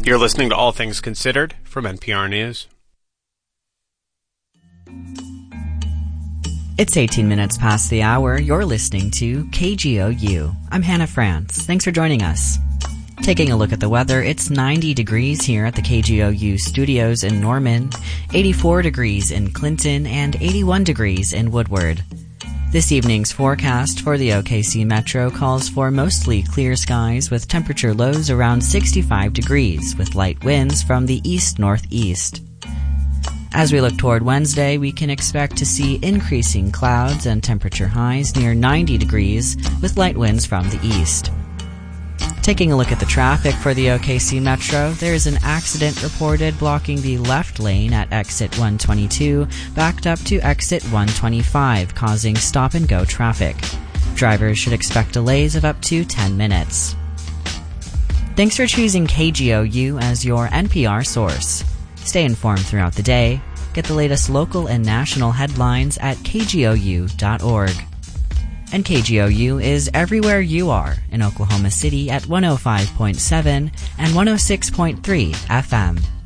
You're listening to All Things Considered from NPR News. It's 18 minutes past the hour. You're listening to KGOU. I'm Hannah France. Thanks for joining us. Taking a look at the weather, it's 90 degrees here at the KGOU studios in Norman, 84 degrees in Clinton, and 81 degrees in Woodward. This evening's forecast for the OKC Metro calls for mostly clear skies with temperature lows around 65 degrees with light winds from the east-northeast. As we look toward Wednesday, we can expect to see increasing clouds and temperature highs near 90 degrees with light winds from the east. Taking a look at the traffic for the OKC Metro, there is an accident reported blocking the left lane at exit 122, backed up to exit 125, causing stop-and-go traffic. Drivers should expect delays of up to 10 minutes. Thanks for choosing KGOU as your NPR source. Stay informed throughout the day. Get the latest local and national headlines at kgou.org. And KGOU is everywhere you are in Oklahoma City at 105.7 and 106.3 FM.